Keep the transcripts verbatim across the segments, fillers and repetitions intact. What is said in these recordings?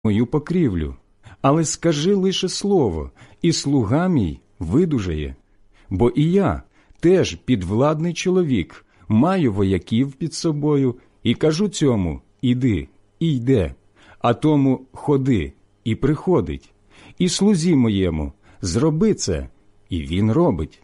мою покрівлю, але скажи лише слово, і слуга мій видужає. Бо і я теж підвладний чоловік, маю вояків під собою, і кажу цьому іди, і йде, а тому ходи, і приходить, і слузі моєму зроби це, і він робить».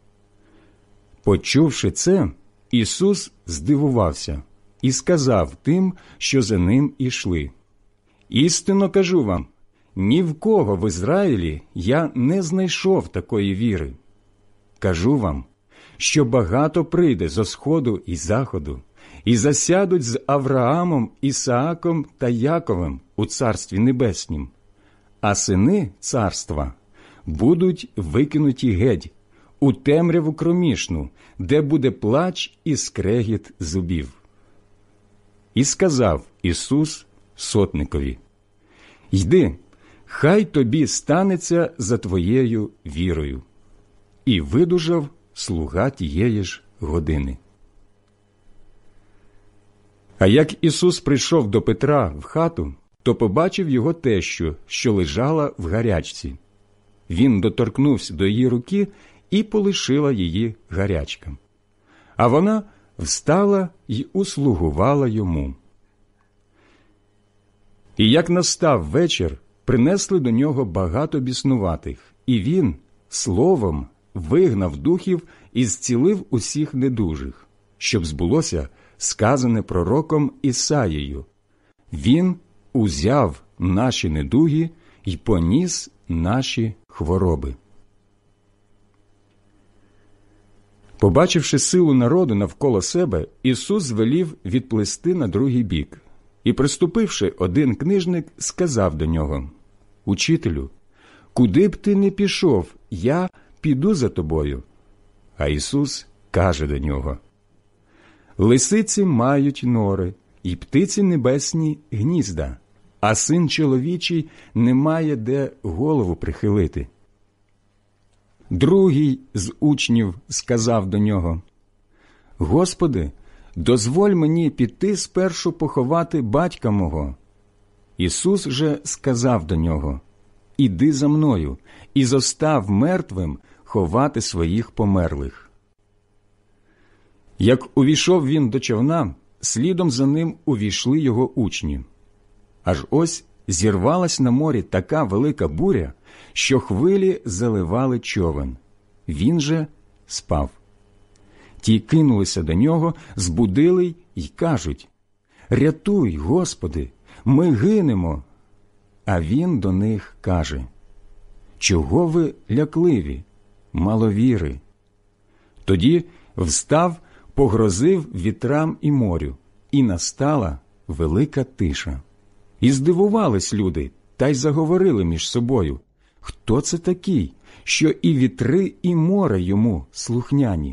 Почувши це, Ісус здивувався і сказав тим, що за ним ішли: «Істинно кажу вам, ні в кого в Ізраїлі я не знайшов такої віри. Кажу вам, що багато прийде зо сходу і заходу, і засядуть з Авраамом, Ісааком та Яковом у Царстві Небеснім, а сини царства будуть викинуті геть у темряву кромішну, де буде плач і скрегіт зубів». І сказав Ісус сотникові: «Йди, хай тобі станеться за твоєю вірою». І видужав слуга тієї ж години. А як Ісус прийшов до Петра в хату, то побачив його тещу, що лежала в гарячці. Він доторкнувся до її руки і полишила її гарячка. А вона встала й услугувала йому. І як настав вечір, принесли до нього багато біснуватих, і він словом вигнав духів і зцілив усіх недужих, щоб збулося сказане пророком Ісаїю: «Він узяв наші недуги й поніс наші хвороби». Побачивши силу народу навколо себе, Ісус звелів відплисти на другий бік. І, приступивши, один книжник сказав до нього: «Учителю, куди б ти не пішов, я піду за тобою». А Ісус каже до нього: «Лисиці мають нори, і птиці небесні гнізда, а син чоловічий не має де голову прихилити». Другий з учнів сказав до нього: «Господи, дозволь мені піти спершу поховати батька мого». Ісус же сказав до нього: «Іди за мною, і зостав мертвим ховати своїх померлих». Як увійшов він до човна, слідом за ним увійшли його учні. Аж ось зірвалась на морі така велика буря, що хвилі заливали човен. Він же спав. Ті кинулися до нього, збудили й кажуть: «Рятуй, Господи, ми гинемо». А він до них каже: «Чого ви лякливі, маловіри?» Тоді встав, погрозив вітрам і морю, і настала велика тиша. І здивувались люди, та й заговорили між собою: «Хто це такий, що і вітри, і море йому слухняні?»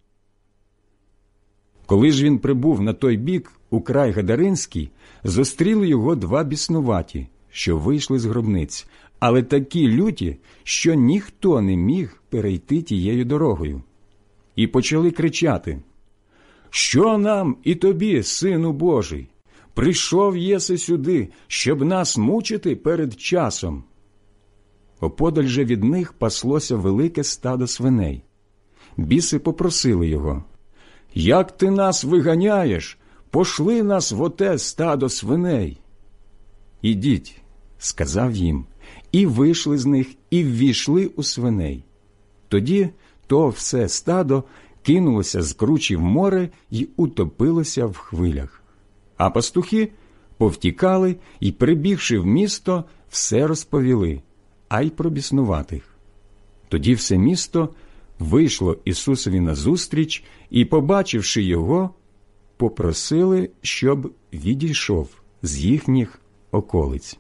Коли ж він прибув на той бік, у край Гадаринський, зустріли його два біснуваті, що вийшли з гробниць, але такі люті, що ніхто не міг перейти тією дорогою. І почали кричати: «Що нам і тобі, Сину Божий? Прийшов єси сюди, щоб нас мучити перед часом». Оподаль же від них паслося велике стадо свиней. Біси попросили його: «Як ти нас виганяєш? Пошли нас в оте стадо свиней». «Ідіть», – сказав їм, і вийшли з них, і ввійшли у свиней. Тоді то все стадо кинулося з кручі в море й утопилося в хвилях. А пастухи повтікали і, прибігши в місто, все розповіли, а й про біснуватих. Тоді все місто вийшло Ісусові назустріч і, побачивши його, попросили, щоб відійшов з їхніх околиць.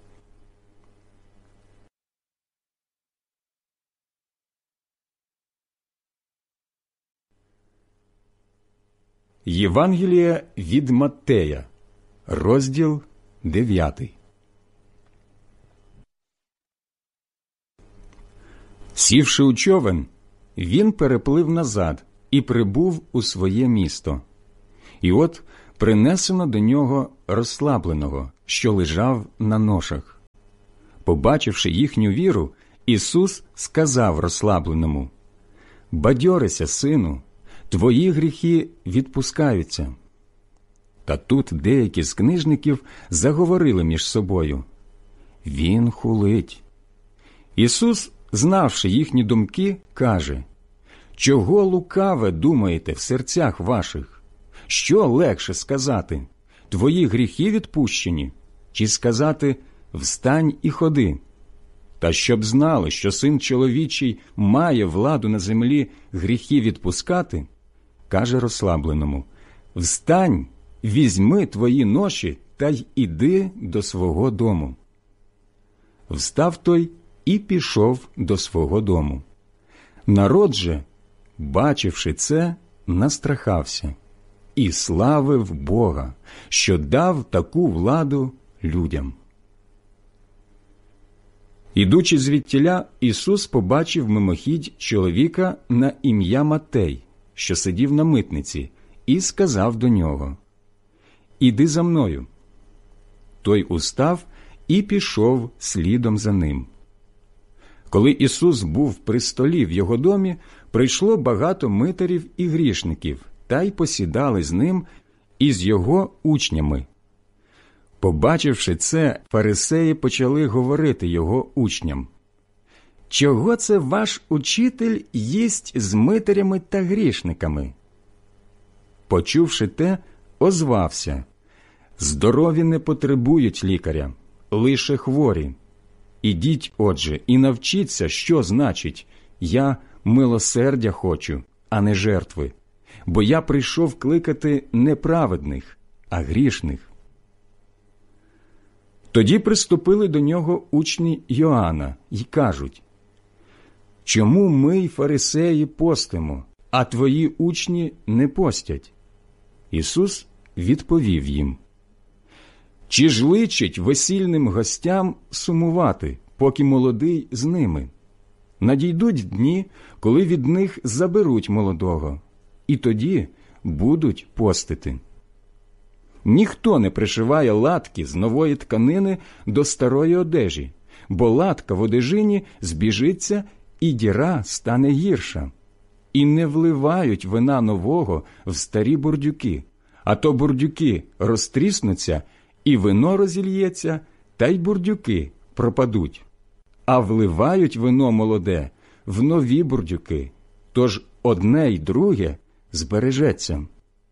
Євангеліє від Маттея, розділ дев'ятий. Сівши у човен, він переплив назад і прибув у своє місто. І от принесено до нього розслабленого, що лежав на ношах, Побачивши їхню віру, Ісус сказав розслабленому: «Бадьорися, сину, твої гріхи відпускаються». Та тут деякі з книжників заговорили між собою: «Він хулить». Ісус, знавши їхні думки, каже: «Чого лукаве думаєте в серцях ваших? Що легше сказати: твої гріхи відпущені, чи сказати: встань і ходи? Та щоб знали, що Син чоловічий має владу на землі гріхи відпускати, каже розслабленому: встань, візьми твої ноші та й іди до свого дому. Встав той і пішов до свого дому. Народ же, бачивши це, настрахався і славив Бога, що дав таку владу людям. Ідучи звідтіля, Ісус побачив мимохідь чоловіка на ім'я Матей, що сидів на митниці, і сказав до нього: «Іди за мною». Той устав і пішов слідом за ним. Коли Ісус був при столі в його домі, прийшло багато митарів і грішників, та й посідали з ним і з його учнями. Побачивши це, фарисеї почали говорити його учням: «Чого це ваш учитель їсть з митарями та грішниками?» Почувши те, озвався: «Здорові не потребують лікаря, лише хворі. Ідіть, отже, і навчіться, що значить: я милосердя хочу, а не жертви, бо я прийшов кликати не праведних, а грішних». Тоді приступили до нього учні Йоанна й кажуть: «Чому ми й фарисеї постимо, а твої учні не постять?» Ісус відповів їм: «Чи ж личить весільним гостям сумувати, поки молодий з ними? Надійдуть дні, коли від них заберуть молодого, і тоді будуть постити. Ніхто не пришиває латки з нової тканини до старої одежі, бо латка в одежині збіжиться, і діра стане гірша. І не вливають вина нового в старі бурдюки, а то бурдюки розтріснуться, і вино розільється, та й бурдюки пропадуть. А вливають вино молоде в нові бурдюки, тож одне й друге збережеться».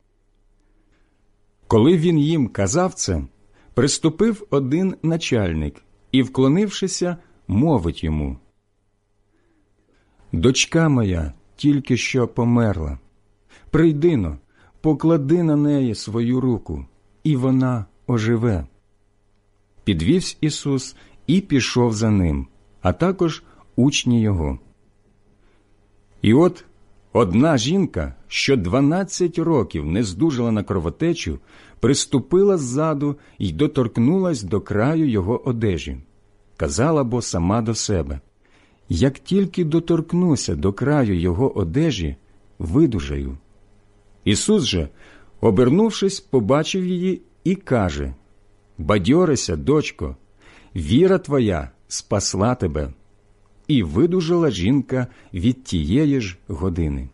Коли він їм казав це, приступив один начальник і, вклонившися, мовить йому: «Дочка моя тільки що померла. Прийди-но, поклади на неї свою руку, і вона оживе». Підвівсь Ісус і пішов за ним, а також учні його. І от одна жінка, що дванадцять років не здужала на кровотечу, приступила ззаду й доторкнулась до краю його одежі. Казала бо сама до себе: «Як тільки доторкнуся до краю його одежі, видужаю». Ісус же, обернувшись, побачив її і каже: «Бадьорися, дочко, віра твоя спасла тебе». І видужала жінка від тієї ж години.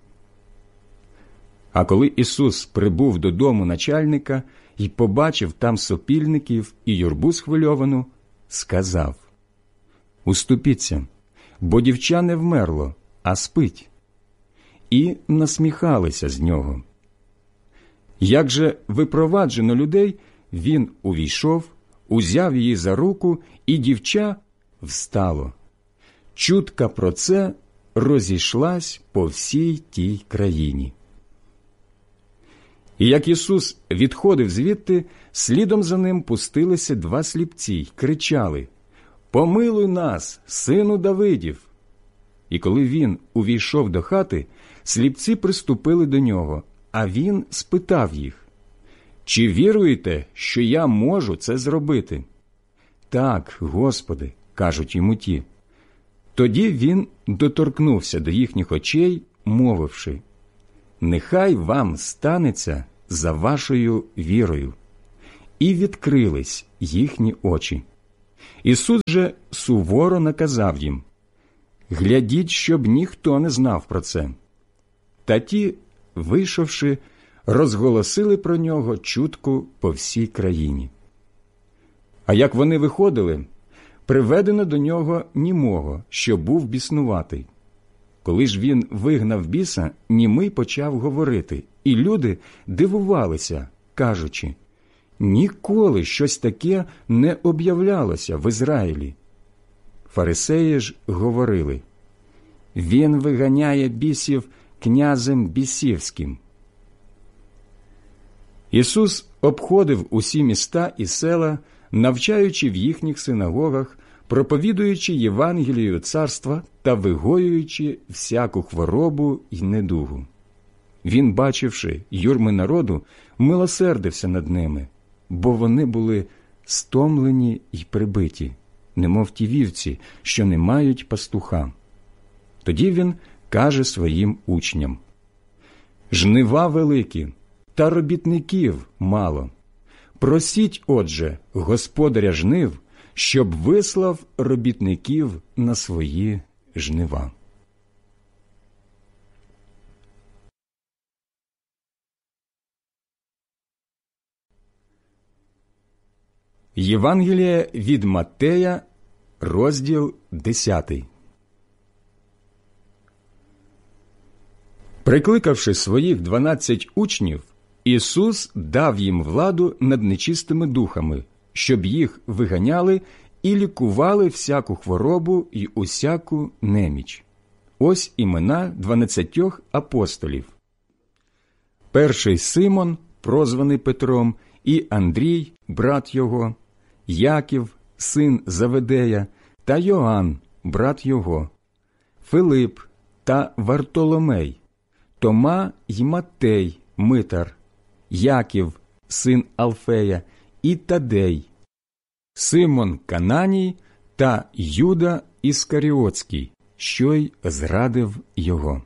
А коли Ісус прибув додому начальника і побачив там сопільників і юрбу схвильовану, сказав: «Уступіться, бо дівча не вмерло, а спить». І насміхалися з нього. Як же випроваджено людей, він увійшов, узяв її за руку, і дівча встало. Чутка про це розійшлась по всій тій країні. І як Ісус відходив звідти, слідом за ним пустилися два сліпці й кричали: «Помилуй нас, сину Давидів!» І коли він увійшов до хати, сліпці приступили до нього, а він спитав їх: «Чи віруєте, що я можу це зробити?» «Так, Господи», – кажуть йому ті. Тоді він доторкнувся до їхніх очей, мовивши: «Нехай вам станеться за вашою вірою». І відкрились їхні очі. Ісус же суворо наказав їм: «Глядіть, щоб ніхто не знав про це». Та ті, вийшовши, розголосили про нього чутку по всій країні. А як вони виходили, приведено до нього німого, що був біснуватий. Коли ж він вигнав біса, німий почав говорити, і люди дивувалися, кажучи: «Ніколи щось таке не об'являлося в Ізраїлі». Фарисеї ж говорили: «Він виганяє бісів князем бісівським». Ісус обходив усі міста і села, навчаючи в їхніх синагогах, проповідуючи Євангелію царства та вигоюючи всяку хворобу й недугу. Він, бачивши юрми народу, милосердився над ними, бо вони були стомлені й прибиті, немов ті вівці, що не мають пастуха. Тоді він каже своїм учням: «Жнива великі, та робітників мало. Просіть, отже, господаря жнив, щоб вислав робітників на свої жнива». Євангеліє від Маттея, розділ десятий. Прикликавши своїх дванадцять учнів, Ісус дав їм владу над нечистими духами, щоб їх виганяли і лікували всяку хворобу й усяку неміч. Ось імена дванадцятьох апостолів. Перший Симон, прозваний Петром, і Андрій, брат його, Яків, син Заведея, та Йоанн, брат його, Филип та Вартоломей, Тома й Матей, митар, Яків, син Алфея, і Тадей, Симон Кананій та Юда Іскаріотський, що й зрадив його.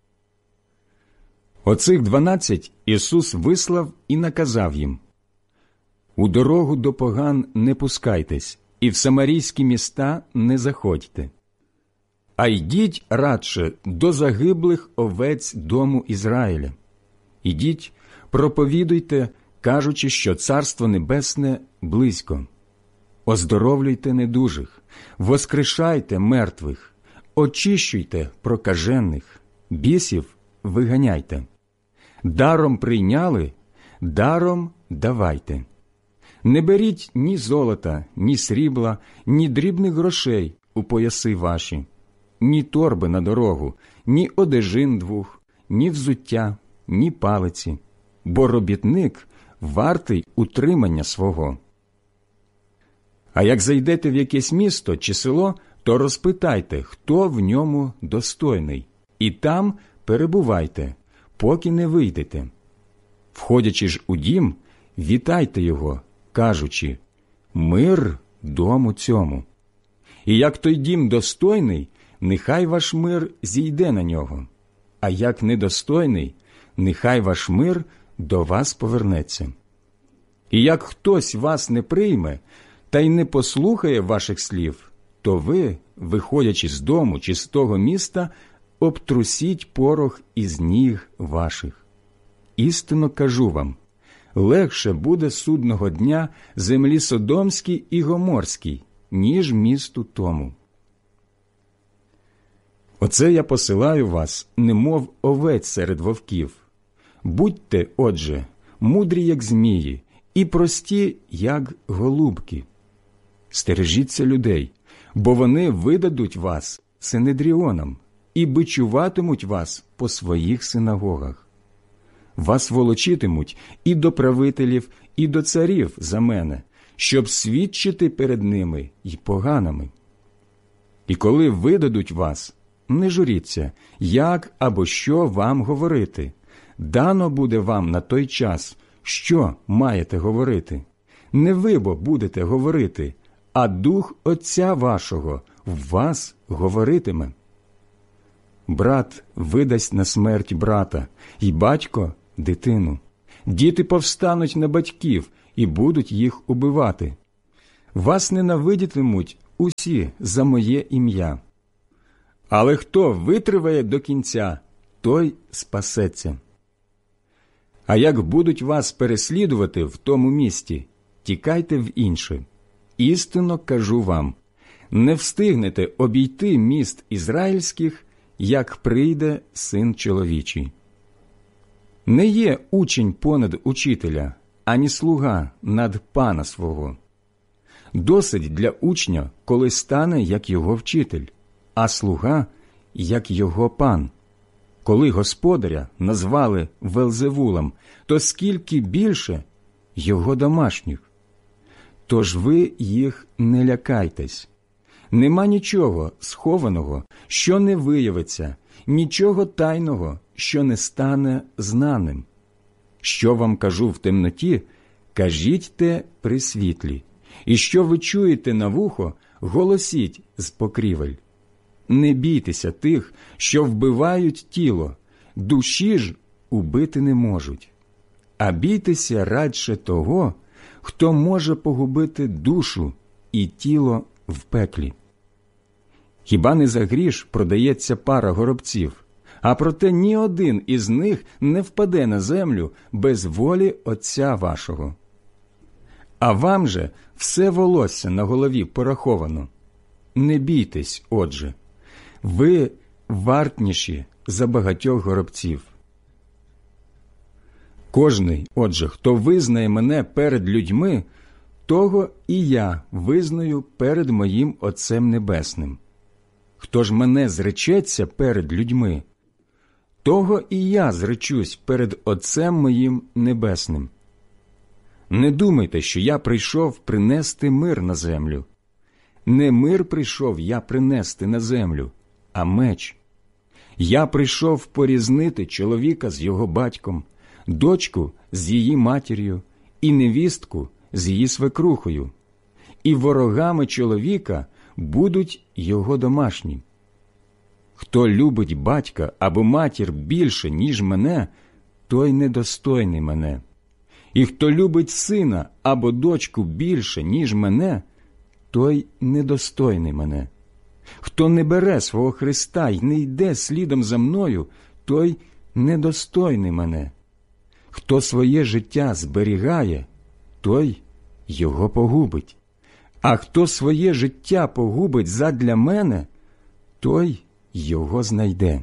Оцих дванадцять Ісус вислав і наказав їм: «У дорогу до поган не пускайтесь, і в самарійські міста не заходьте, а йдіть радше до загиблих овець дому Ізраїля. Ідіть, проповідуйте, кажучи, що Царство Небесне близько. Оздоровлюйте недужих, воскрешайте мертвих, очищуйте прокажених, бісів виганяйте. Даром прийняли, даром давайте. Не беріть ні золота, ні срібла, ні дрібних грошей у пояси ваші, ні торби на дорогу, ні одежин двох, ні взуття, ні палиці, бо робітник вартий утримання свого. А як зайдете в якесь місто чи село, то розпитайте, хто в ньому достойний, і там перебувайте, поки не вийдете. Входячи ж у дім, вітайте його, кажучи: «Мир дому цьому». І як той дім достойний, нехай ваш мир зійде на нього, а як недостойний, нехай ваш мир до вас повернеться. І як хтось вас не прийме, та й не послухає ваших слів, то ви, виходячи з дому чи з того міста, обтрусіть порох із ніг ваших. Істинно кажу вам, легше буде судного дня землі Содомській і Гоморській, ніж місту тому. Оце я посилаю вас, немов овець серед вовків. Будьте, отже, мудрі, як змії, і прості, як голубки. Стережіться людей, бо вони видадуть вас синедріонам і бичуватимуть вас по своїх синагогах. Вас волочитимуть і до правителів, і до царів за мене, щоб свідчити перед ними й поганими. І коли видадуть вас, не журіться, як або що вам говорити. Дано буде вам на той час, що маєте говорити. Не ви бо будете говорити, а Дух Отця вашого в вас говоритиме. Брат видасть на смерть брата, і батько – дитину. Діти повстануть на батьків і будуть їх убивати. Вас ненавидітимуть усі за моє ім'я. Але хто витриває до кінця, той спасеться. А як будуть вас переслідувати в тому місті, тікайте в інше. Істинно кажу вам, не встигнете обійти міст ізраїльських, як прийде Син чоловічий. Не є учень понад учителя, ані слуга над пана свого. Досить для учня, коли стане, як його вчитель, а слуга, як його пан. Коли господаря назвали Велзевулом, то скільки більше його домашніх. Тож ви їх не лякайтесь. Нема нічого схованого, що не виявиться, нічого тайного, що не стане знаним. Що вам кажу в темноті, кажіть те при світлі, і що ви чуєте на вухо, голосіть з покрівель. Не бійтеся тих, що вбивають тіло, душі ж убити не можуть. А бійтеся радше того, хто може погубити душу і тіло в пеклі. Хіба не за гріш продається пара горобців, а проте ні один із них не впаде на землю без волі Отця вашого. А вам же все волосся на голові пораховано. Не бійтесь, отже, ви вартніші за багатьох горобців. Кожний, отже, хто визнає мене перед людьми, того і я визнаю перед моїм Отцем Небесним. Хто ж мене зречеться перед людьми, того і я зречусь перед Отцем моїм Небесним. Не думайте, що я прийшов принести мир на землю. Не мир прийшов я принести на землю, а меч. Я прийшов порізнити чоловіка з його батьком, дочку з її матір'ю і невістку з її свекрухою. І ворогами чоловіка будуть його домашні. Хто любить батька або матір більше, ніж мене, той недостойний мене. І хто любить сина або дочку більше, ніж мене, той недостойний мене. Хто не бере свого Христа й не йде слідом за мною, той недостойний мене. Хто своє життя зберігає, той його погубить. А хто своє життя погубить задля мене, той його знайде.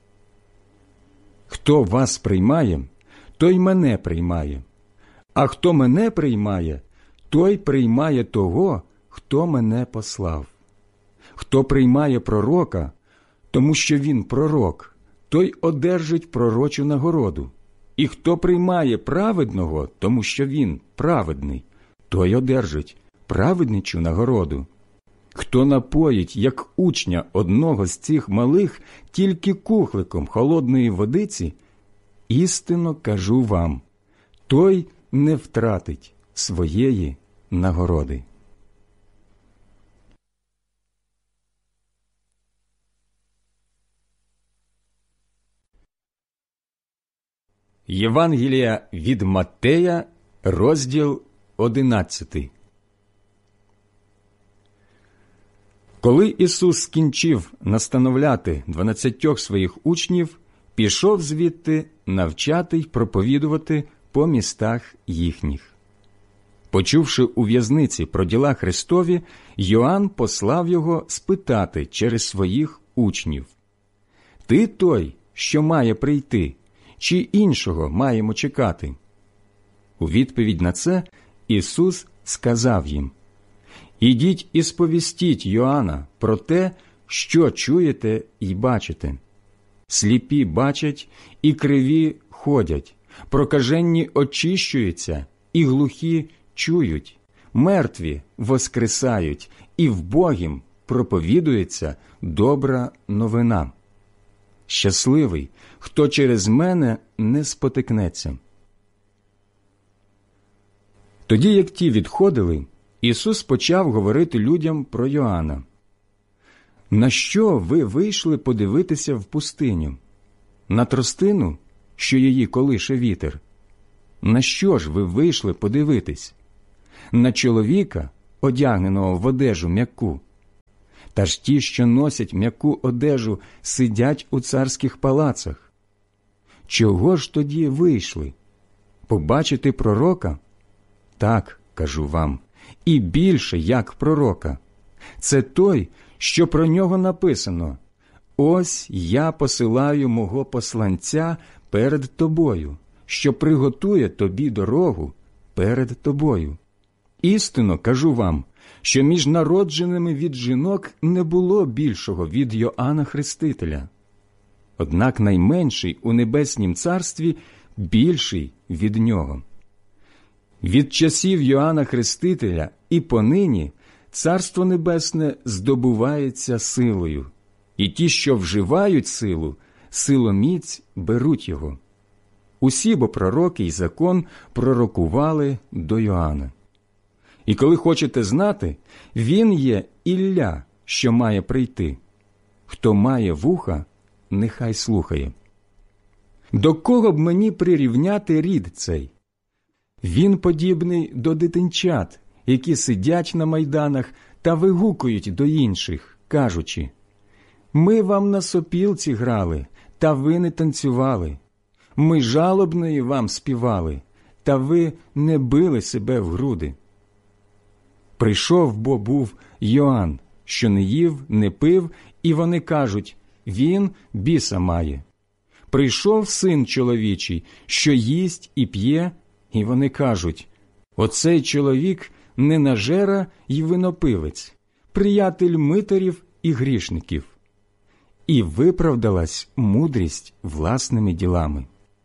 Хто вас приймає, той мене приймає. А хто мене приймає, той приймає того, хто мене послав. Хто приймає пророка, тому що він пророк, той одержить пророчу нагороду. І хто приймає праведного, тому що він праведний, той одержить праведничу нагороду. Хто напоїть, як учня одного з цих малих, тільки кухликом холодної водиці, істинно кажу вам, той не втратить своєї нагороди. Євангелія від Маттея, розділ одинадцятий. Коли Ісус скінчив настановляти дванадцятьох своїх учнів, пішов звідти навчати й проповідувати по містах їхніх. Почувши у в'язниці про діла Христові, Йоанн послав його спитати через своїх учнів: «Ти той, що має прийти, чи іншого маємо чекати?» У відповідь на це Ісус сказав їм: «Ідіть і сповістіть Йоанна про те, що чуєте й бачите. Сліпі бачать, і криві ходять, прокаженні очищуються, і глухі чують, мертві воскресають, і вбогім проповідується добра новина. Щасливий, хто через мене не спотикнеться». Тоді, як ті відходили, Ісус почав говорити людям про Йоанна: «На що ви вийшли подивитися в пустиню? На тростину, що її колише вітер? На що ж ви вийшли подивитись? На чоловіка, одягненого в одежу м'яку? Та ж ті, що носять м'яку одежу, сидять у царських палацах. Чого ж тоді вийшли? Побачити пророка? Так, кажу вам, і більше, як пророка. Це той, що про нього написано: «Ось я посилаю мого посланця перед тобою, що приготує тобі дорогу перед тобою». Істинно кажу вам, що між народженими від жінок не було більшого від Йоанна Хрестителя. Однак найменший у небеснім царстві більший від нього. Від часів Йоанна Хрестителя і понині Царство Небесне здобувається силою, і ті, що вживають силу, силоміць беруть його. Усі бо пророки й закон пророкували до Йоанна. І коли хочете знати, він є Ілля, що має прийти. Хто має вуха, нехай слухає. До кого б мені прирівняти рід цей? Він подібний до дитинчат, які сидять на майданах та вигукують до інших, кажучи: «Ми вам на сопілці грали, та ви не танцювали. Ми жалобної вам співали, та ви не били себе в груди». Прийшов бо був Йоанн, що не їв, не пив, і вони кажуть: «Він біса має». Прийшов Син чоловічий, що їсть і п'є, і вони кажуть: «Оцей чоловік ненажера й винопивець, приятель митарів і грішників». І виправдалась мудрість власними ділами.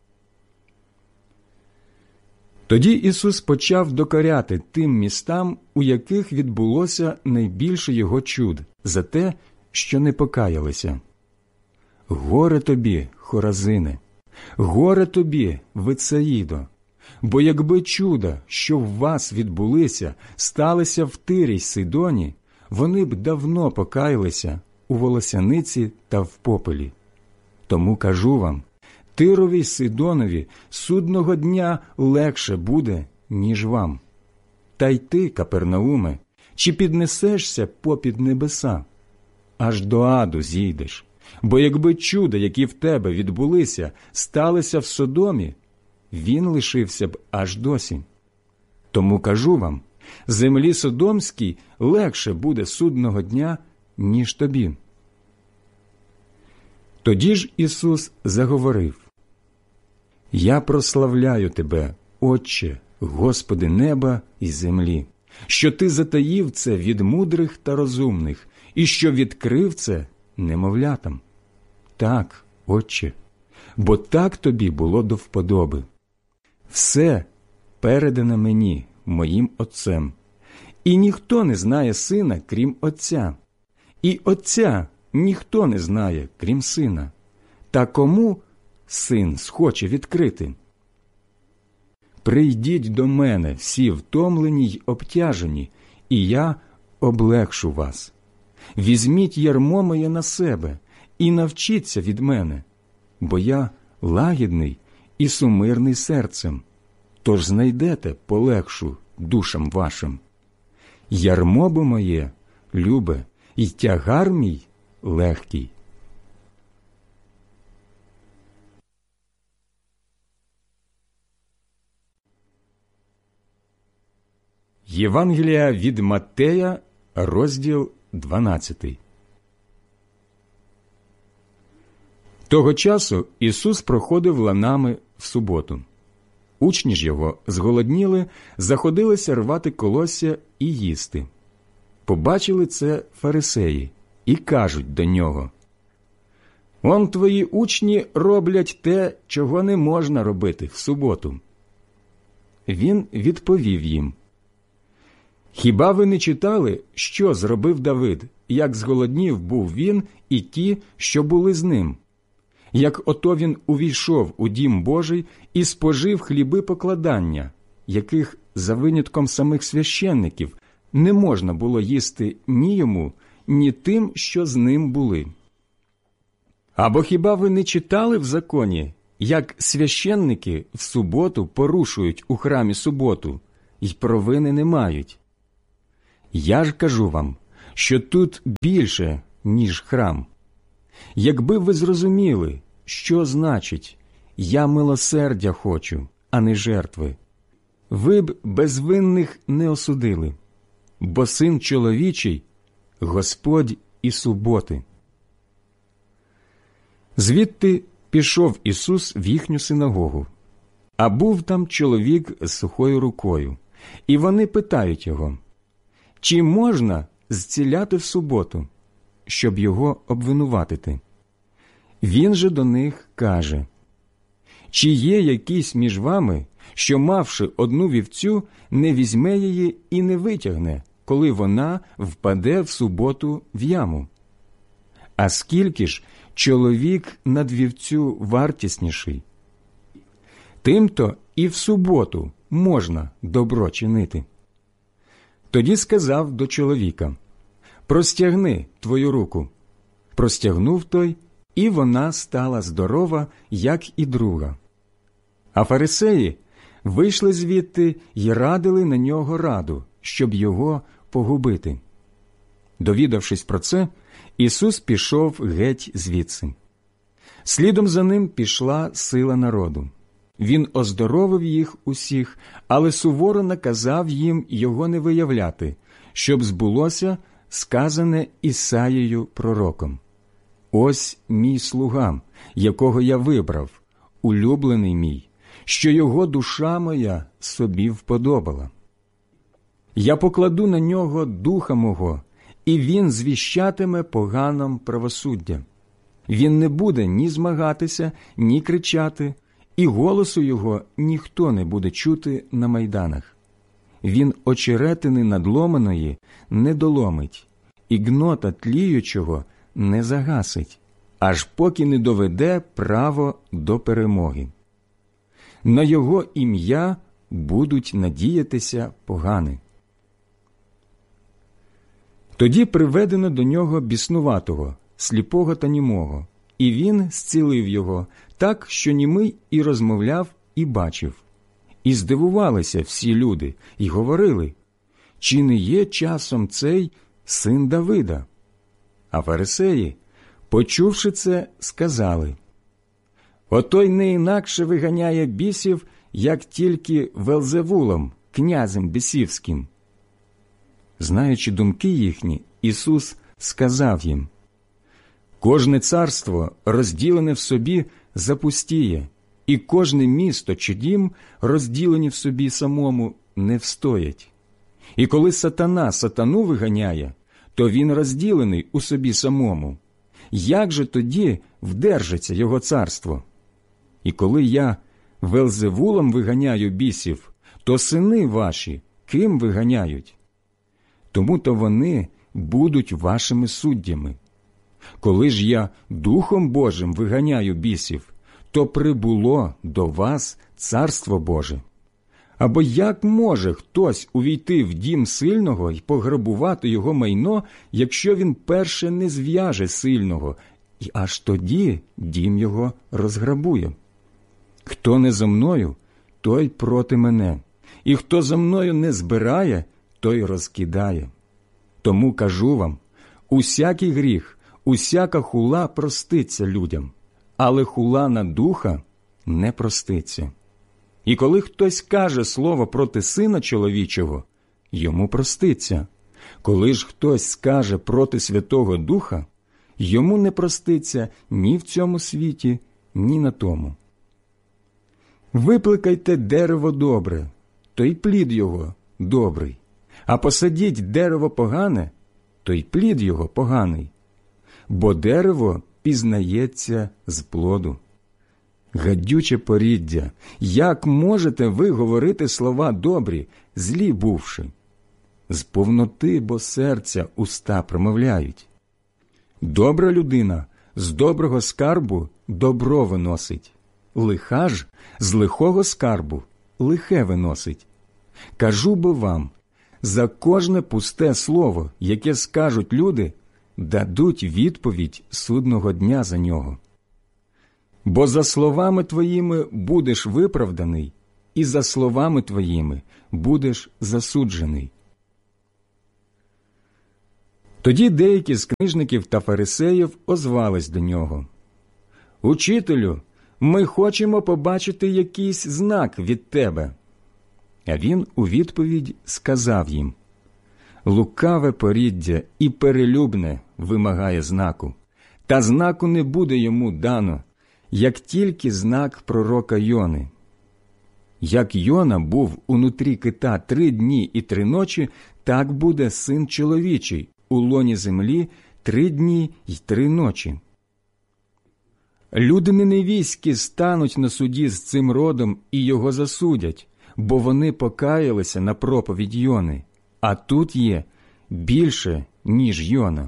Тоді Ісус почав докоряти тим містам, у яких відбулося найбільше Його чуд, за те, що не покаялися. «Горе тобі, Хоразине! Горе тобі, Вицаїдо! Бо якби чуда, що в вас відбулися, сталися в Тирі й Сидоні, вони б давно покаялися у волосяниці та в попелі. Тому кажу вам, Тирові й Сидонові судного дня легше буде, ніж вам. Та й ти, Капернауме, чи піднесешся попід небеса? Аж до аду зійдеш. Бо якби чуда, які в тебе відбулися, сталися в Содомі, він лишився б аж досі. Тому кажу вам, землі Содомській легше буде судного дня, ніж тобі». Тоді ж Ісус заговорив: «Я прославляю тебе, Отче, Господи неба і землі, що ти затаїв це від мудрих та розумних, і що відкрив це немовлятам. Так, Отче, бо так тобі було до вподоби. Все передано мені, моїм Отцем, і ніхто не знає Сина, крім Отця, і Отця ніхто не знає, крім Сина, та кому Син схоче відкрити. Прийдіть до мене всі втомлені й обтяжені, і я облегшу вас. Візьміть ярмо моє на себе і навчіться від мене, бо я лагідний і сумирний серцем, тож знайдете полегшу душам вашим. Ярмо бо моє любе, і тягар мій легкий». Євангелія від Маттея, розділ дванадцятий. Того часу Ісус проходив ланами в суботу. Учні ж його зголодніли, заходилися рвати колосся і їсти. Побачили це фарисеї і кажуть до нього: «Он твої учні роблять те, чого не можна робити в суботу». Він відповів їм: «Хіба ви не читали, що зробив Давид, як зголоднів був він і ті, що були з ним? Як ото він увійшов у дім Божий і спожив хліби покладання, яких, за винятком самих священників, не можна було їсти ні йому, ні тим, що з ним були? Або хіба ви не читали в законі, як священники в суботу порушують у храмі суботу й провини не мають? Я ж кажу вам, що тут більше, ніж храм. Якби ви зрозуміли, що значить «я милосердя хочу, а не жертви», ви б безвинних не осудили, бо Син чоловічий – Господь і суботи. Звідти пішов Ісус в їхню синагогу, а був там чоловік з сухою рукою, і вони питають його, чи можна зціляти в суботу, щоб його обвинуватити? Він же до них каже, чи є якийсь між вами, що, мавши одну вівцю, не візьме її і не витягне, коли вона впаде в суботу в яму? А скільки ж чоловік над вівцю вартісніший? Тим-то і в суботу можна добро чинити. Тоді сказав до чоловіка, простягни твою руку. Простягнув той, і вона стала здорова, як і друга. А фарисеї вийшли звідти й радили на нього раду, щоб його погубити. Довідавшись про це, Ісус пішов геть звідси. Слідом за ним пішла сила народу. Він оздоровив їх усіх, але суворо наказав їм його не виявляти, щоб збулося сказане Ісаїєю пророком. «Ось мій слуга, якого я вибрав, улюблений мій, що його душа моя собі вподобала. Я покладу на нього духа мого, і він звіщатиме поганам правосуддя. Він не буде ні змагатися, ні кричати, і голосу його ніхто не буде чути на майданах. Він очеретини надломаної не доломить, і гнота тліючого не загасить, аж поки не доведе право до перемоги. На його ім'я будуть надіятися погани». Тоді приведено до нього біснуватого, сліпого та німого, і він зцілив його так, що німий і розмовляв, і бачив. І здивувалися всі люди, і говорили, чи не є часом цей син Давида? А фарисеї, почувши це, сказали, отой не інакше виганяє бісів, як тільки Велзевулом, князем бісівським. Знаючи думки їхні, Ісус сказав їм, кожне царство, розділене в собі, запустіє, і кожне місто чи дім, розділені в собі самому, не встоять. І коли сатана сатану виганяє, то він розділений у собі самому. Як же тоді вдержиться його царство? І коли я Велзевулом виганяю бісів, то сини ваші ким виганяють? Тому-то вони будуть вашими суддями. Коли ж я Духом Божим виганяю бісів, то прибуло до вас Царство Боже. Або як може хтось увійти в дім сильного й пограбувати його майно, якщо він перше не зв'яже сильного, і аж тоді дім його розграбує? Хто не зо мною, той проти мене, і хто за мною не збирає, той розкидає. Тому кажу вам, усякий гріх, усяка хула проститься людям, але хула на духа не проститься. І коли хтось каже слово проти Сина чоловічого, йому проститься. Коли ж хтось скаже проти Святого Духа, йому не проститься ні в цьому світі, ні на тому. Випликайте дерево добре, то й плід його добрий, а посадіть дерево погане, то й плід його поганий. Бо дерево пізнається з плоду. Гадюче поріддя, як можете ви говорити слова добрі, злі бувши? З повноти бо серця уста промовляють. Добра людина з доброго скарбу добро виносить, лиха ж з лихого скарбу лихе виносить. Кажу бо вам, за кожне пусте слово, яке скажуть люди, дадуть відповідь судного дня за нього. Бо за словами твоїми будеш виправданий, і за словами твоїми будеш засуджений. Тоді деякі з книжників та фарисеїв озвались до нього. «Учителю, ми хочемо побачити якийсь знак від тебе». А він у відповідь сказав їм: «Лукаве поріддя і перелюбне вимагає знаку, та знаку не буде йому дано, як тільки знак пророка Йони. Як Йона був унутрі кита три дні і три ночі, так буде Син чоловічий у лоні землі три дні й три ночі. Люди неневіські стануть на суді з цим родом і його засудять, бо вони покаялися на проповідь Йони, а тут є більше, ніж Йона.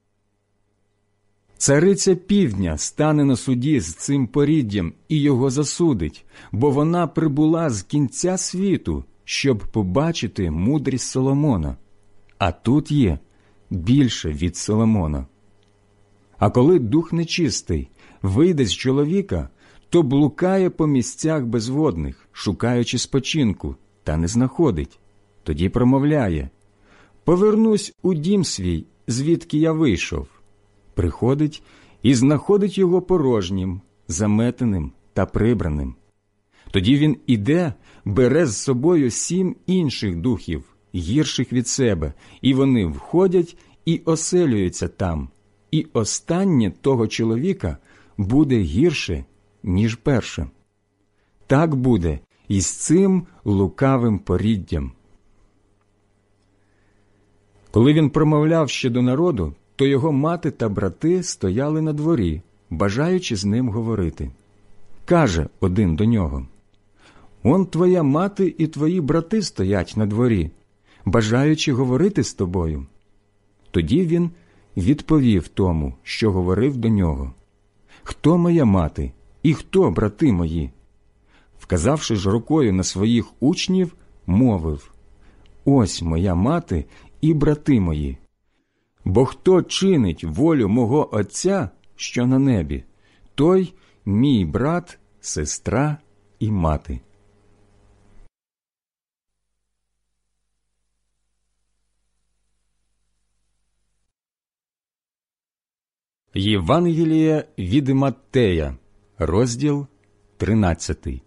Цариця півдня стане на суді з цим поріддям і його засудить, бо вона прибула з кінця світу, щоб побачити мудрість Соломона, а тут є більше від Соломона. А коли дух нечистий вийде з чоловіка, то блукає по місцях безводних, шукаючи спочинку, та не знаходить. Тоді промовляє: «Повернусь у дім свій, звідки я вийшов». Приходить і знаходить його порожнім, заметеним та прибраним. Тоді він іде, бере з собою сім інших духів, гірших від себе, і вони входять і оселюються там, і останнє того чоловіка буде гірше, ніж перше. Так буде і з цим лукавим поріддям». Коли він промовляв ще до народу, то його мати та брати стояли на дворі, бажаючи з ним говорити. Каже один до нього: «Он твоя мати і твої брати стоять на дворі, бажаючи говорити з тобою». Тоді він відповів тому, що говорив до нього: «Хто моя мати і хто брати мої?» Вказавши ж рукою на своїх учнів, мовив: «Ось моя мати і брати мої. Бо хто чинить волю мого Отця, що на небі, той мій брат, сестра і мати». Євангеліє від Маттея, розділ тринадцятий.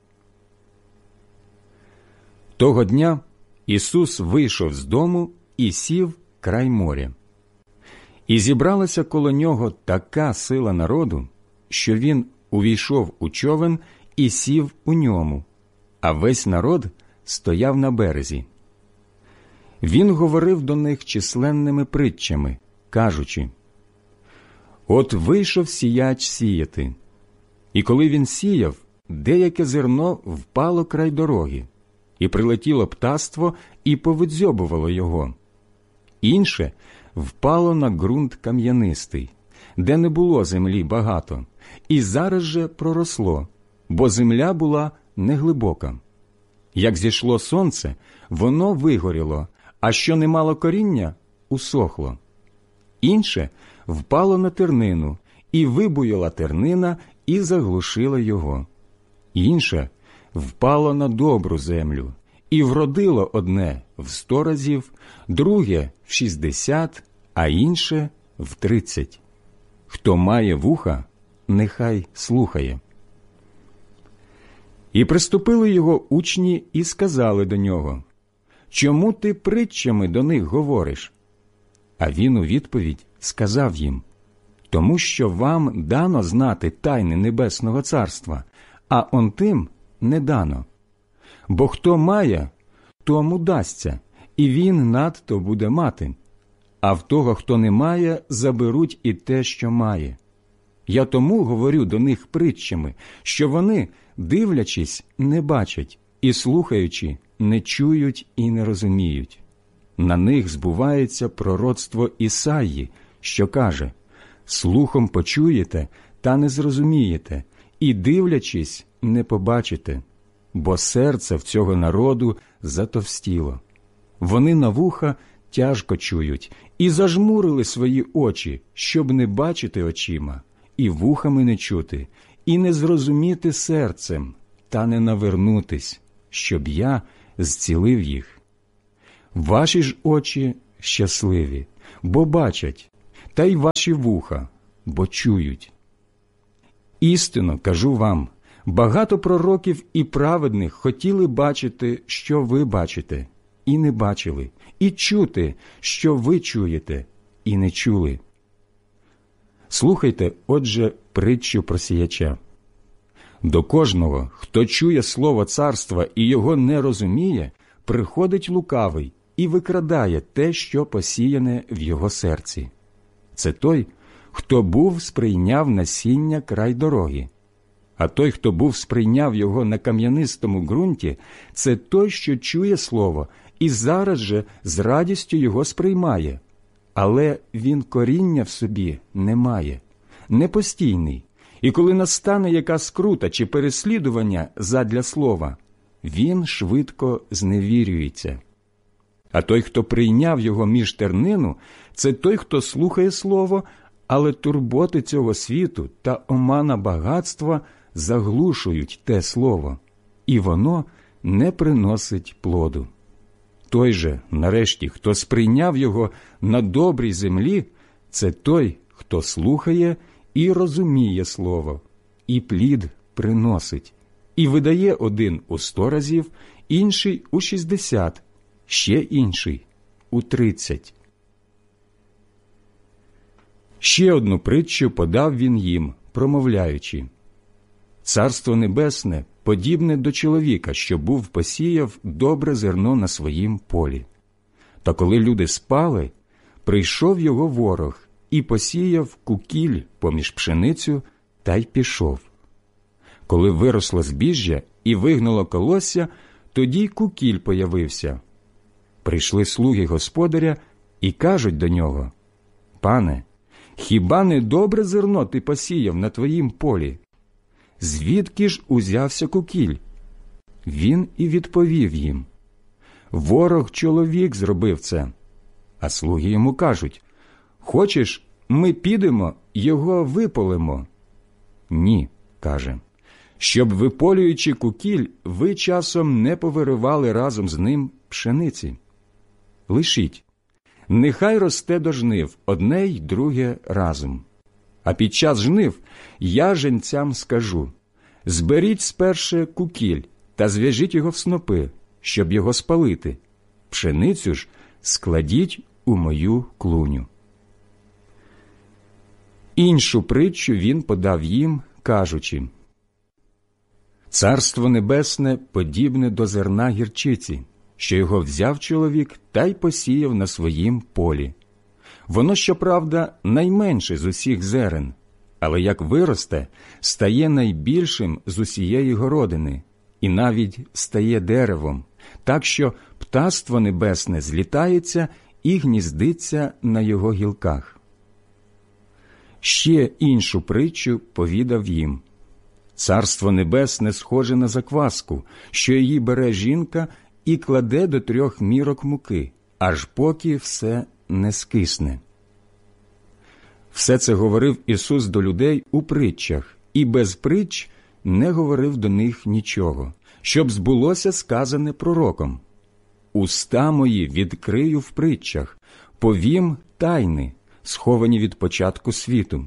Того дня Ісус вийшов з дому і сів край моря. І зібралася коло нього така сила народу, що він увійшов у човен і сів у ньому, а весь народ стояв на березі. Він говорив до них численними притчами, кажучи: «От вийшов сіяч сіяти, і коли він сіяв, деяке зерно впало край дороги, і прилетіло птаство і повидзьобувало його. Інше впало на ґрунт кам'янистий, де не було землі багато, і зараз же проросло, бо земля була неглибока. Як зійшло сонце, воно вигоріло, а що не мало коріння, усохло. Інше впало на тернину, і вибуяла тернина, і заглушила його. Інше впало на добру землю, і вродило одне в сто разів, друге в шістдесят, а інше в тридцять. Хто має вуха, нехай слухає». І приступили його учні і сказали до нього: «Чому ти притчами до них говориш?» А він у відповідь сказав їм: «Тому що вам дано знати тайни Небесного Царства, а он тим не дано. Бо хто має, тому дасться, і він надто буде мати. А в того, хто не має, заберуть і те, що має. Я тому говорю до них притчами, що вони, дивлячись, не бачать, і слухаючи, не чують і не розуміють. На них збувається пророцтво Ісаї, що каже: слухом почуєте, та не зрозумієте, і дивлячись, не побачите, бо серце в цього народу затовстіло. Вони на вуха тяжко чують і зажмурили свої очі, щоб не бачити очима, і вухами не чути, і не зрозуміти серцем, та не навернутись, щоб я зцілив їх. Ваші ж очі щасливі, бо бачать, та й ваші вуха, бо чують. Істинно кажу вам, багато пророків і праведних хотіли бачити, що ви бачите, і не бачили, і чути, що ви чуєте, і не чули. Слухайте, отже, притчу про сіяча. До кожного, хто чує слово царства і його не розуміє, приходить лукавий і викрадає те, що посіяне в його серці. Це той, хто був сприйняв насіння край дороги. А той, хто був сприйняв його на кам'янистому ґрунті, це той, що чує слово і зараз же з радістю його сприймає. Але він коріння в собі не має, непостійний. І коли настане яка скрута чи переслідування задля слова, він швидко зневірюється. А той, хто прийняв його між тернину, це той, хто слухає слово, але турботи цього світу та омана багатства заглушують те слово, і воно не приносить плоду. Той же, нарешті, хто сприйняв його на добрій землі, це той, хто слухає і розуміє слово, і плід приносить, і видає один у сто разів, інший у шістдесят, ще інший у тридцять. Ще одну притчу подав він їм, промовляючи: «Царство небесне подібне до чоловіка, що був посіяв добре зерно на своїм полі. Та коли люди спали, прийшов його ворог і посіяв кукіль поміж пшеницю та й пішов. Коли виросло збіжжя і вигнуло колосся, тоді й кукіль появився. Прийшли слуги господаря і кажуть до нього: «Пане, хіба не добре зерно ти посіяв на твоїм полі? Звідки ж узявся кукіль?» Він і відповів їм: «Ворог чоловік зробив це». А слуги йому кажуть: «Хочеш, ми підемо, його виполимо?» «Ні», – каже, «щоб, виполюючи кукіль, ви часом не повиривали разом з ним пшениці. Лишіть, нехай росте до жнив одне й друге разом. А під час жнив я женцям скажу: зберіть сперше кукіль та зв'яжіть його в снопи, щоб його спалити. Пшеницю ж складіть у мою клуню». Іншу притчу він подав їм, кажучи: «Царство небесне подібне до зерна гірчиці, що його взяв чоловік та й посіяв на своїм полі. Воно, щоправда, найменше з усіх зерен, але як виросте, стає найбільшим з усієї городини, і навіть стає деревом, так що птаство небесне злітається і гніздиться на його гілках». Ще іншу притчу повідав їм: «Царство небесне схоже на закваску, що її бере жінка і кладе до трьох мірок муки, аж поки все не скисне». Все це говорив Ісус до людей у притчах, і без притч не говорив до них нічого, щоб збулося сказане пророком: «Уста мої відкрию в притчах, повім тайни, сховані від початку світу».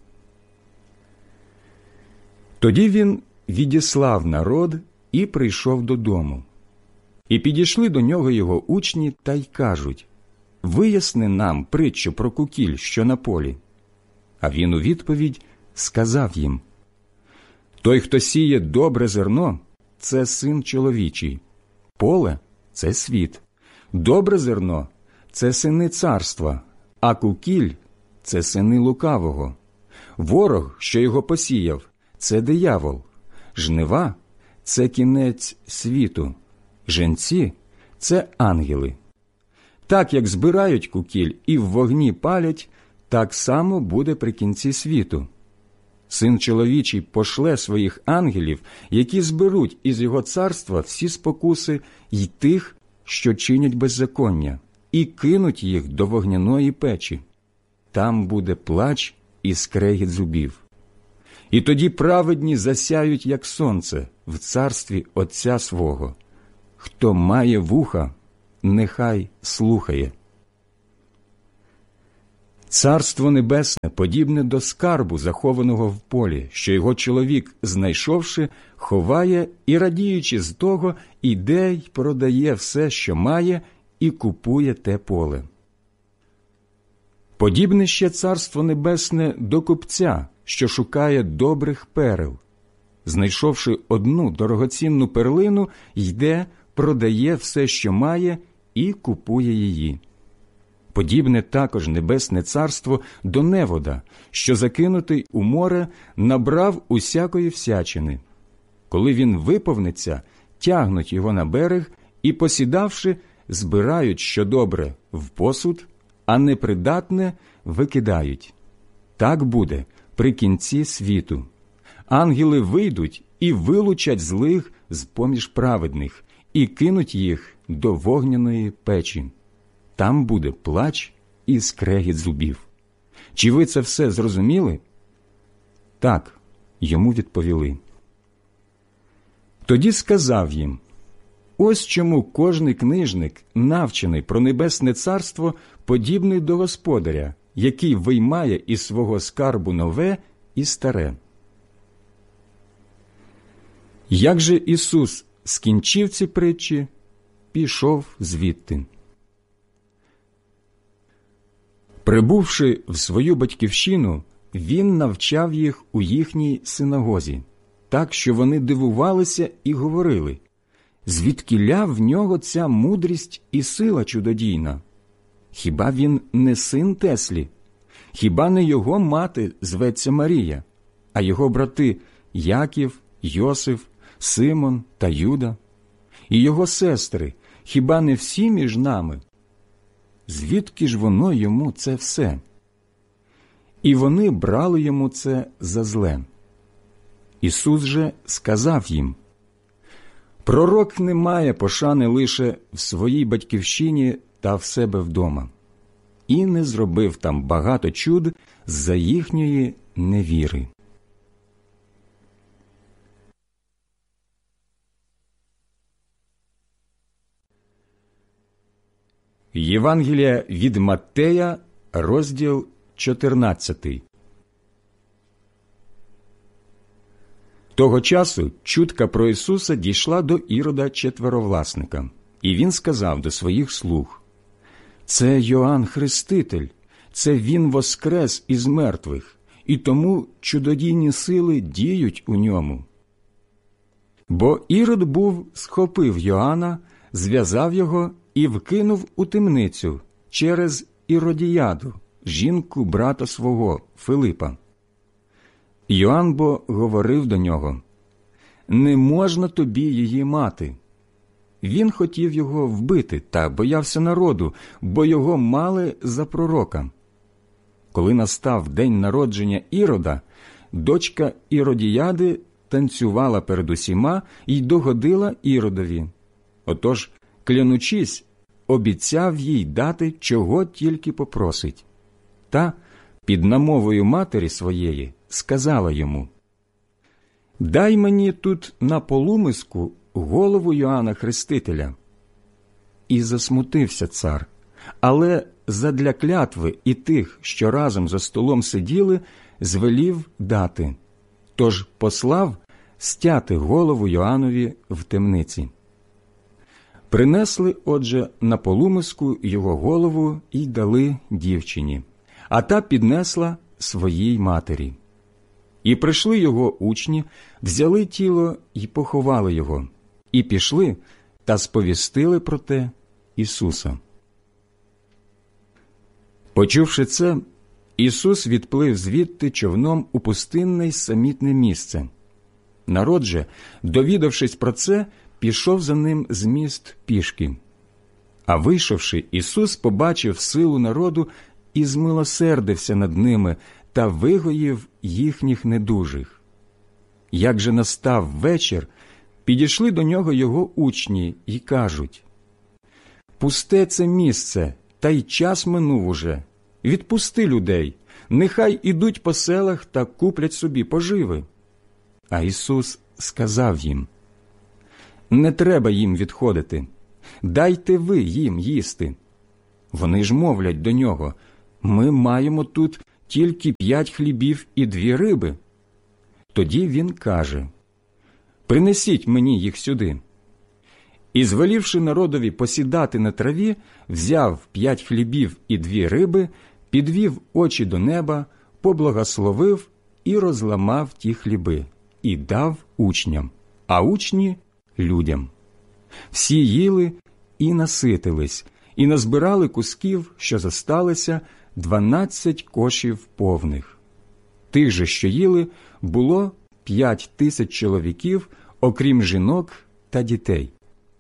Тоді він відіслав народ і прийшов додому. І підійшли до нього його учні та й кажуть: «Виясни нам притчу про кукіль, що на полі». А він у відповідь сказав їм: «Той, хто сіє добре зерно, це син чоловічий, поле – це світ, добре зерно – це сини царства, а кукіль – це сини лукавого. Ворог, що його посіяв, це диявол, жнива – це кінець світу, женці – це ангели. Так, як збирають кукіль і в вогні палять, так само буде при кінці світу. Син чоловічий пошле своїх ангелів, які зберуть із його царства всі спокуси й тих, що чинять беззаконня, і кинуть їх до вогняної печі. Там буде плач і скрегіт зубів. І тоді праведні засяють, як сонце, в царстві Отця свого. Хто має вуха, нехай слухає». Царство Небесне подібне до скарбу, захованого в полі, що його чоловік, знайшовши, ховає і, радіючи з того, іде й продає все, що має, і купує те поле. Подібне ще Царство Небесне до купця, що шукає добрих перел. Знайшовши одну дорогоцінну перлину, йде, продає все, що має, і купує її. Подібне також Небесне Царство до невода, що, закинутий у море, набрав усякої всячини. Коли він виповниться, тягнуть його на берег і, посідавши, збирають що добре в посуд, а непридатне викидають. Так буде при кінці світу. Ангели вийдуть і вилучать злих з-поміж праведних і кинуть їх до вогняної печі. Там буде плач і скрегіт зубів. Чи ви це все зрозуміли? Так, йому відповіли. Тоді сказав їм: ось чому кожний книжник, навчений про Небесне Царство, подібний до господаря, який виймає із свого скарбу нове і старе. Як же Ісус скінчив ці притчі, пішов звідти. Прибувши в свою батьківщину, він навчав їх у їхній синагозі, так, що вони дивувалися і говорили: звідкіля в нього ця мудрість і сила чудодійна? Хіба він не син Теслі? Хіба не його мати зветься Марія, а його брати Яків, Йосиф, Симон та Юда? І його сестри, хіба не всі між нами? Звідки ж воно йому це все? І вони брали йому це за зле. Ісус же сказав їм: пророк не має пошани лише в своїй батьківщині та в себе вдома. І не зробив там багато чуд з-за їхньої невіри. Євангелія від Маттея, розділ чотирнадцятий. Того часу чутка про Ісуса дійшла до Ірода четверовласника, і він сказав до своїх слуг: «Це Йоанн Хреститель, це він воскрес із мертвих, і тому чудодійні сили діють у ньому». Бо Ірод був схопив Йоанна, зв'язав його і вкинув у темницю через Іродіяду, жінку брата свого, Филипа. Йоанн бо говорив до нього: «Не можна тобі її мати». Він хотів його вбити та боявся народу, бо його мали за пророка. Коли настав день народження Ірода, дочка Іродіяди танцювала перед усіма й догодила Іродові. Отож, клянучись, обіцяв їй дати, чого тільки попросить. Та, під намовою матері своєї, сказала йому: «Дай мені тут на полумиску голову Йоанна Хрестителя». І засмутився цар, але задля клятви і тих, що разом за столом сиділи, звелів дати. Тож послав стяти голову Йоаннові в темниці. Принесли, отже, на полумиску його голову і дали дівчині, а та піднесла своїй матері. І прийшли його учні, взяли тіло і поховали його, і пішли та сповістили про те Ісуса. Почувши це, Ісус відплив звідти човном у пустинне й самітне місце. Народ же, довідавшись про це, пішов за ним з міст пішки. А вийшовши, Ісус побачив силу народу і змилосердився над ними та вигоїв їхніх недужих. Як же настав вечір, підійшли до нього його учні й кажуть: «Пусте це місце, та й час минув уже. Відпусти людей, нехай ідуть по селах та куплять собі поживи». А Ісус сказав їм: «Не треба їм відходити, дайте ви їм їсти». Вони ж мовлять до нього: Ми маємо тут тільки п'ять хлібів і дві риби. Тоді він каже: принесіть мені їх сюди. І, звелівши народові посідати на траві, взяв п'ять хлібів і дві риби, підвів очі до неба, поблагословив і розламав ті хліби, і дав учням, а учні – людям. Всі їли і наситились, і назбирали кусків, що зосталися, дванадцять кошів повних. Тих же, що їли, було п'ять тисяч чоловіків, окрім жінок та дітей.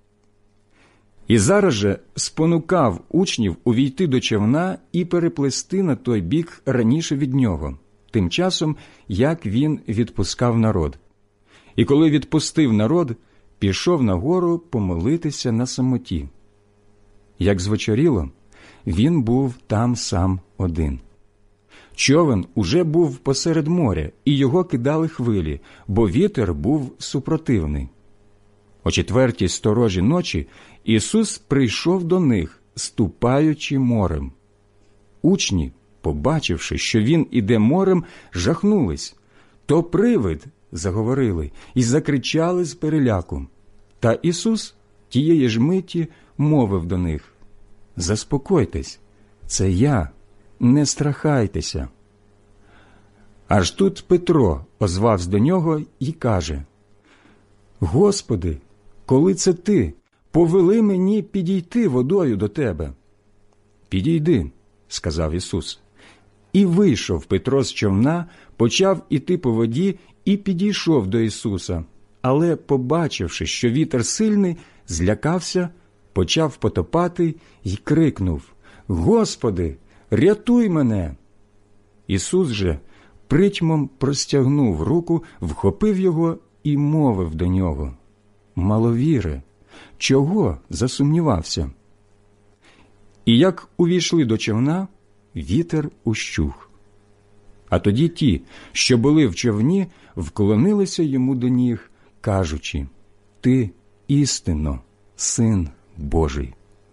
І зараз же спонукав учнів увійти до човна і переплисти на той бік раніше від нього, тим часом, як він відпускав народ. І коли відпустив народ, пішов на гору помолитися на самоті. Як звечоріло, він був там сам один. Човен уже був посеред моря, і його кидали хвилі, бо вітер був супротивний. О четвертій сторожі ночі Ісус прийшов до них, ступаючи морем. Учні, побачивши, що він іде морем, жахнулись. «То привид!» – заговорили, і закричали з переляку. Та Ісус тієї ж миті мовив до них: «Заспокойтесь, це я, не страхайтеся». Аж тут Петро озвався до нього і каже: «Господи, коли це ти, повели мені підійти водою до тебе». «Підійди», – сказав Ісус. І вийшов Петро з човна, почав іти по воді і підійшов до Ісуса. Але, побачивши, що вітер сильний, злякався, почав потопати й крикнув: «Господи, рятуй мене!» Ісус же притьмом простягнув руку, вхопив його і мовив до нього: «Маловіре, чого засумнівався?» І як увійшли до човна, вітер ущух. А тоді ті, що були в човні, вклонилися йому до ніг, кажучи: «Ти істинно Син Божий».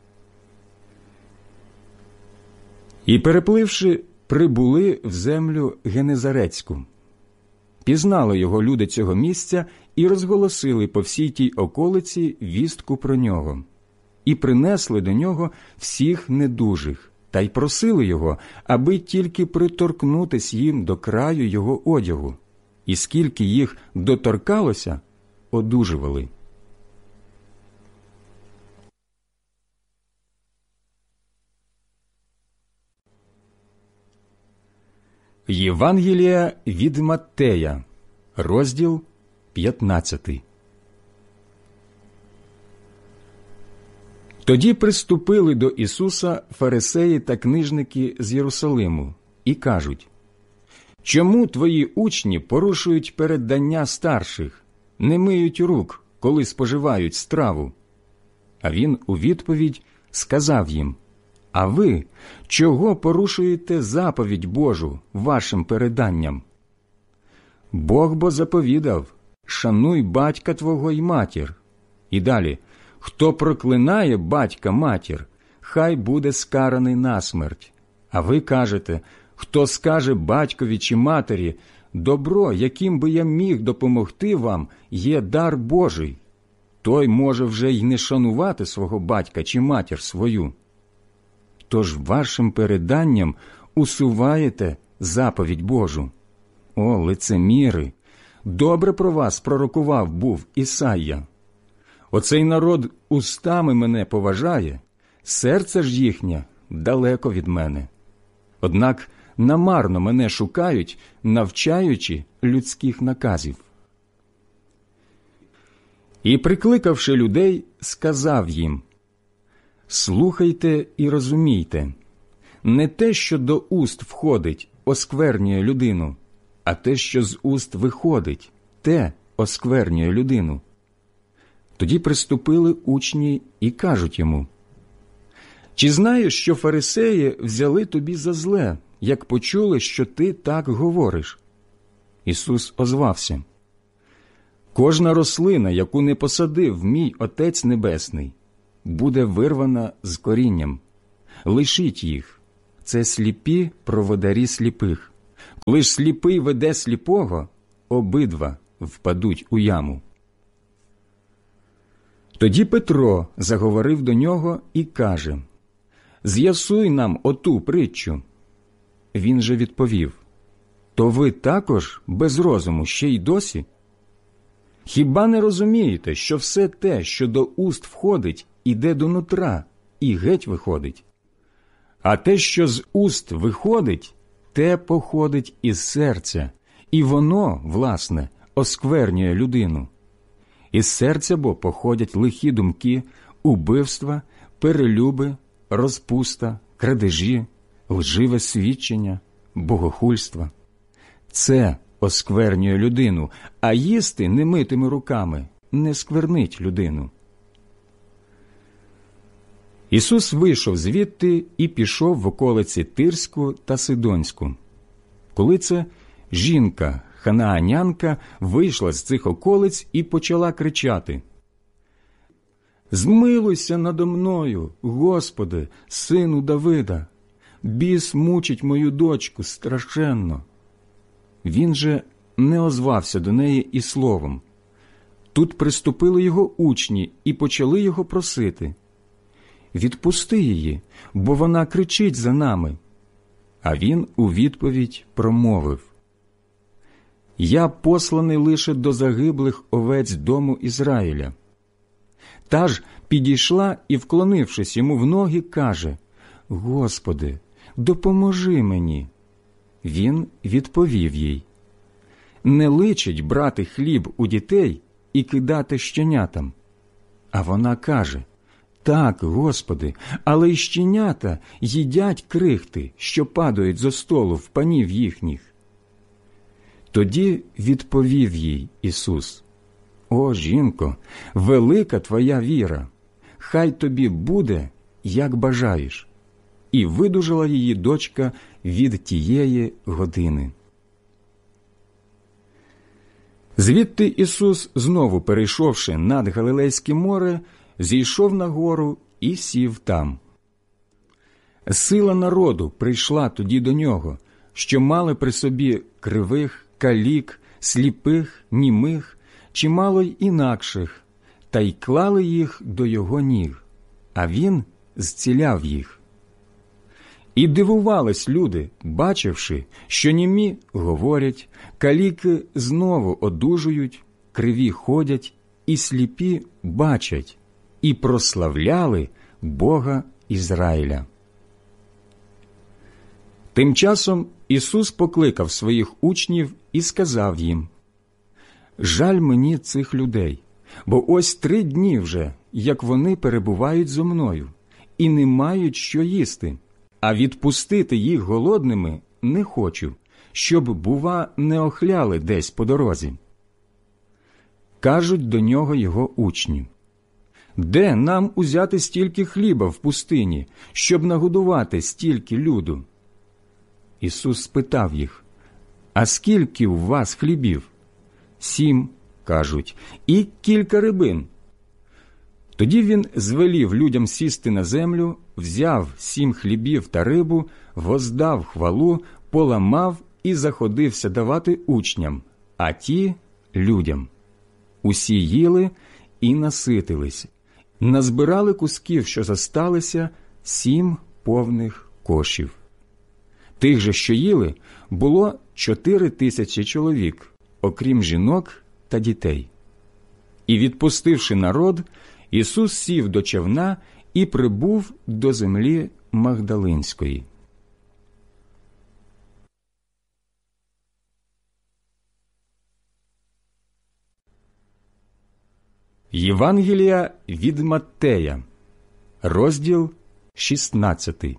І, перепливши, прибули в землю Генезарецьку. Пізнали його люди цього місця і розголосили по всій тій околиці вістку про нього. І принесли до нього всіх недужих, та й просили його, аби тільки приторкнутись їм до краю його одягу. І скільки їх доторкалося, одужували. Євангелія від Маттея, розділ п'ятнадцятий. Тоді приступили до Ісуса фарисеї та книжники з Єрусалиму і кажуть: «Чому твої учні порушують переддання старших, не миють рук, коли споживають страву?» А він у відповідь сказав їм: «А ви чого порушуєте заповідь Божу вашим переданням? Бог бо заповідав: шануй батька твого й матір». І далі: «Хто проклинає батька-матір, хай буде скараний насмерть». А ви кажете: «Хто скаже батькові чи матері: добро, яким би я міг допомогти вам, є дар Божий», той може вже й не шанувати свого батька чи матір свою. Тож вашим переданням усуваєте заповідь Божу. О, лицеміри! Добре про вас пророкував був Ісайя. Оцей народ устами мене поважає, серце ж їхнє далеко від мене. Однак намарно мене шукають, навчаючи людських наказів». І, прикликавши людей, сказав їм: «Слухайте і розумійте, не те, що до уст входить, осквернює людину, а те, що з уст виходить, те осквернює людину». Тоді приступили учні і кажуть йому: «Чи знаєш, що фарисеї взяли тобі за зле, як почули, що ти так говориш?» Ісус озвався: «Кожна рослина, яку не посадив мій Отець Небесний, буде вирвана з корінням. Лишіть їх, це сліпі проводарі сліпих. Коли ж сліпий веде сліпого, обидва впадуть у яму. Тоді Петро заговорив до нього і каже: «З'ясуй нам оту притчу». Він же відповів: «То ви також без розуму ще й досі? Хіба не розумієте, що все те, що до уст входить, іде до нутра і геть виходить? А те, що з уст виходить, те походить із серця, і воно, власне, осквернює людину. Із серця бо походять лихі думки, убивства, перелюби, розпуста, крадежі, лживе свідчення, богохульства. Це осквернює людину, а їсти немитими руками не сквернить людину». Ісус вийшов звідти і пішов в околиці Тирську та Сидонську. Коли це жінка, ханаанянка, вийшла з цих околиць і почала кричати: «Змилуйся надо мною, Господи, сину Давида! Біс мучить мою дочку страшенно». Він же не озвався до неї і словом. Тут приступили його учні і почали його просити: «Відпусти її, бо вона кричить за нами». А він у відповідь промовив: «Я посланий лише до загиблих овець дому Ізраїля». Та ж підійшла і, вклонившись йому в ноги, каже: «Господи, допоможи мені». Він відповів їй: «Не личить брати хліб у дітей і кидати щенятам». А вона каже: «Так, Господи, але й щенята їдять крихти, що падають зо столу в панів їхніх». Тоді відповів їй Ісус: «О, жінко, велика твоя віра! Хай тобі буде, як бажаєш». І видужала її дочка від тієї години. Звідти Ісус, знову перейшовши над Галилейське море, зійшов на гору і сів там. Сила народу прийшла тоді до нього, що мали при собі кривих, калік, сліпих, німих, чимало й інакших, та й клали їх до його ніг, а він зціляв їх. І дивувались люди, бачивши, що німі говорять, каліки знову одужують, криві ходять, і сліпі бачать, і прославляли Бога Ізраїля. Тим часом Ісус покликав своїх учнів і сказав їм: «Жаль мені цих людей, бо ось три дні вже, як вони перебувають зо мною, і не мають що їсти, а відпустити їх голодними не хочу, щоб, бува, не охляли десь по дорозі». Кажуть до нього його учні: «Де нам узяти стільки хліба в пустині, щоб нагодувати стільки люду?» Ісус спитав їх: «А скільки у вас хлібів?» «Сім», – кажуть, – «і кілька рибин». Тоді він звелів людям сісти на землю, взяв сім хлібів та рибу, воздав хвалу, поламав і заходився давати учням, а ті – людям. Усі їли і наситились, назбирали кусків, що зосталися, сім повних кошів. Тих же, що їли, було чотири тисячі чоловік, окрім жінок та дітей. І, відпустивши народ, Ісус сів до човна і прибув до землі Магдалинської. Євангелія від Маттея, розділ шістнадцятий.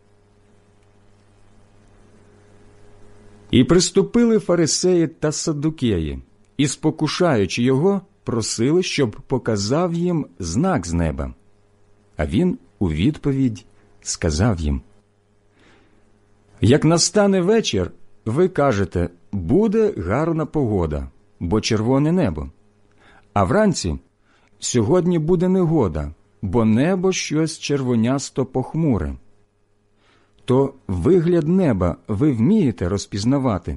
І приступили фарисеї та саддукеї, і, спокушаючи його, просили, щоб показав їм знак з неба. А він у відповідь сказав їм: «Як настане вечір, ви кажете, буде гарна погода, бо червоне небо. А вранці, сьогодні буде негода, бо небо щось червонясто похмуре. то вигляд неба ви вмієте розпізнавати?